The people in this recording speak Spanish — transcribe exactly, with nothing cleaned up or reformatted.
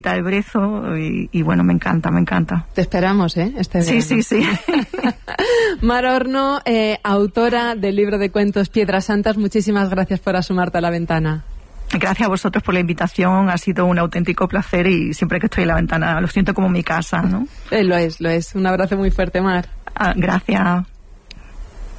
el Brezo y, y bueno, me encanta, me encanta. Te esperamos, ¿eh? Este sí, sí, sí. Mar Horno, eh, autora del libro de cuentos Piedras Santas, muchísimas gracias por asomarte a la ventana. Gracias a vosotros por la invitación, ha sido un auténtico placer y siempre que estoy en la ventana lo siento como mi casa, ¿no? Eh, lo es, lo es. Un abrazo muy fuerte, Mar. Ah, gracias.